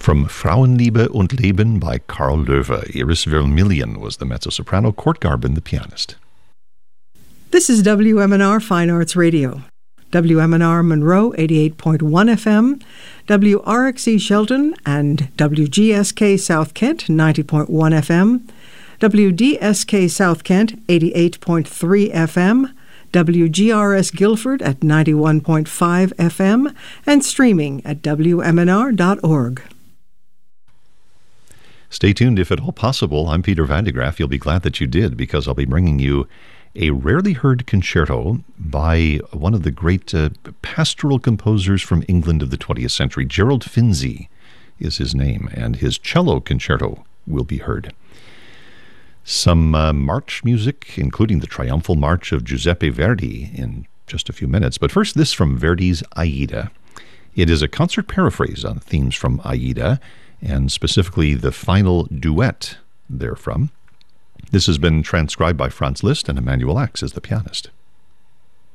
From Frauenliebe und Leben by Karl Löwe. Iris Vermillion was the mezzo-soprano, Kurt Garben the pianist. This is WMNR Fine Arts Radio. WMNR Monroe 88.1 FM, WRXE Shelton and WGSK South Kent 90.1 FM, WDSK South Kent 88.3 FM, WGRS Guilford at 91.5 FM, and streaming at WMNR.org. Stay tuned if at all possible. I'm Peter Van de Graaff. You'll be glad that you did, because I'll be bringing you a rarely heard concerto by one of the great pastoral composers from England of the 20th century. Gerald Finzi is his name, and his cello concerto will be heard. Some march music, including the Triumphal March of Giuseppe Verdi, in just a few minutes. But first, this from Verdi's Aida. It is a concert paraphrase on themes from Aida, and specifically the final duet therefrom. This has been transcribed by Franz Liszt, and Emmanuel Ax is the pianist.